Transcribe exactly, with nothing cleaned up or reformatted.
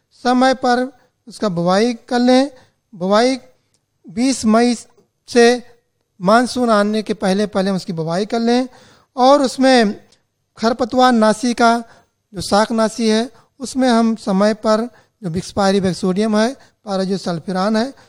समय पर उसका बुवाई कर लें। बुवाई बीस मई से मानसून आने के पहले पहले उसकी बुवाई कर लें और उसमें खरपतवार नाशी का जो शाकनाशी है उसमें हम समय पर जो बिक्सपायरी बैक्सोडियम है, पाराजोसल्फिरान है,